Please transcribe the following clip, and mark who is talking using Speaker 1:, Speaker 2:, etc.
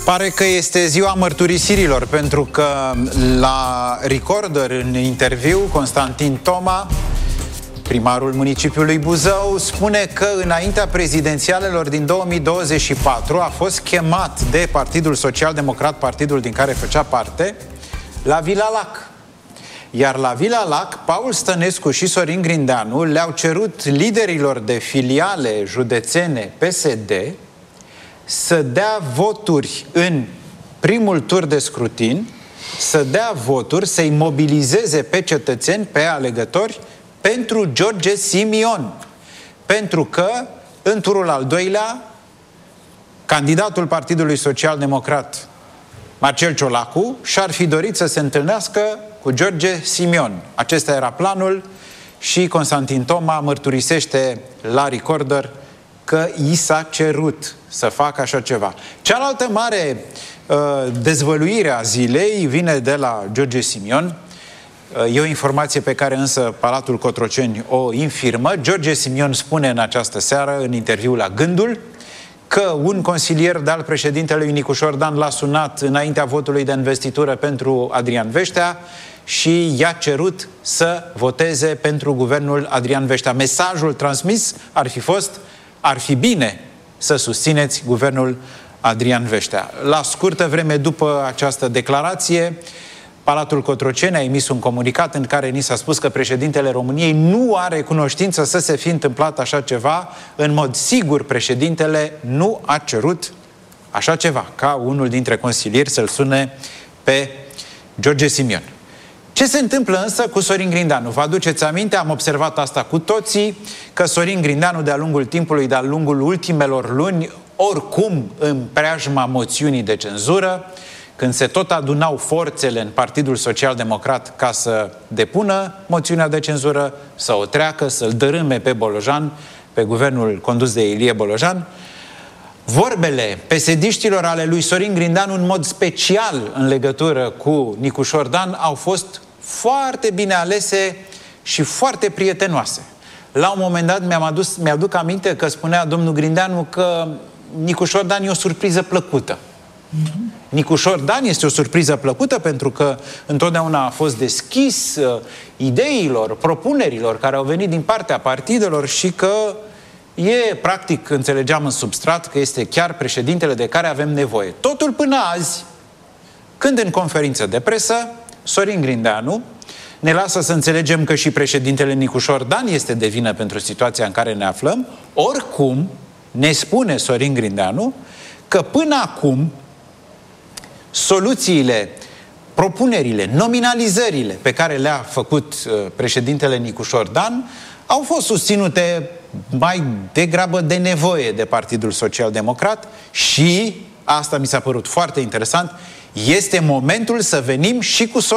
Speaker 1: Pare că este ziua mărturisirilor, pentru că la Recorder, în interviu, Constantin Toma, primarul municipiului Buzău, spune că înaintea prezidențialelor din 2024 a fost chemat de Partidul Social Democrat, partidul din care făcea parte, la Vila Lac. Iar la Vila Lac, Paul Stănescu și Sorin Grindeanu le-au cerut liderilor de filiale județene PSD să dea voturi în primul tur de scrutin, să dea voturi, să-i mobilizeze pe cetățeni, pe alegători, pentru George Simion. Pentru că, în turul al doilea, candidatul Partidului Social Democrat, Marcel Ciolacu, și-ar fi dorit să se întâlnească cu George Simion. Acesta era planul și Constantin Toma mărturisește la Recorder că i s-a cerut să facă așa ceva. Cealaltă mare dezvăluire a zilei vine de la George Simion. E o informație pe care însă Palatul Cotroceni o infirmă. George Simion spune în această seară, în interviu la Gândul, că un consilier de-al președintelui Nicușor Dan l-a sunat înaintea votului de investitură pentru Adrian Veștea și i-a cerut să voteze pentru guvernul Adrian Veștea. Mesajul transmis ar fi fost: ar fi bine să susțineți guvernul Adrian Veștea. La scurtă vreme după această declarație, Palatul Cotroceni a emis un comunicat în care ni s-a spus că președintele României nu are cunoștință să se fi întâmplat așa ceva. În mod sigur, președintele nu a cerut așa ceva, ca unul dintre consilieri să-l sune pe George Simion. Ce se întâmplă însă cu Sorin Grindeanu? Vă aduceți aminte, am observat asta cu toții, că Sorin Grindeanu, de-a lungul timpului, de-a lungul ultimelor luni, oricum în preajma moțiunii de cenzură, când se tot adunau forțele în Partidul Social Democrat ca să depună moțiunea de cenzură, să o treacă, să-l dărâme pe Bolojan, pe guvernul condus de Ilie Bolojan, vorbele pesediștilor ale lui Sorin Grindeanu, în mod special în legătură cu Nicușor Dan, au fost foarte bine alese și foarte prietenoase. La un moment dat mi-aduc aminte că spunea domnul Grindeanu că Nicușor Dan e o surpriză plăcută. Nicușor Dan este o surpriză plăcută pentru că întotdeauna a fost deschis ideilor, propunerilor care au venit din partea partidelor și că e, practic, înțelegeam în substrat, că este chiar președintele de care avem nevoie. Totul până azi, când în conferință de presă, Sorin Grindeanu ne lasă să înțelegem că și președintele Nicușor Dan este de vină pentru situația în care ne aflăm. Oricum, ne spune Sorin Grindeanu că până acum soluțiile, propunerile, nominalizările pe care le-a făcut președintele Nicușor Dan au fost susținute mai degrabă de nevoie de Partidul Social Democrat și, asta mi s-a părut foarte interesant, este momentul să venim și cu